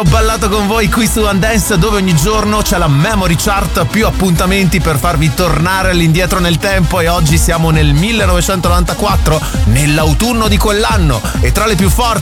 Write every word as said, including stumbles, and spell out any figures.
Ho ballato con voi qui su Undance, dove ogni giorno c'è la memory chart, più appuntamenti per farvi tornare all'indietro nel tempo, e oggi siamo nel millenovecentonovantaquattro, nell'autunno di quell'anno, e tra le più forti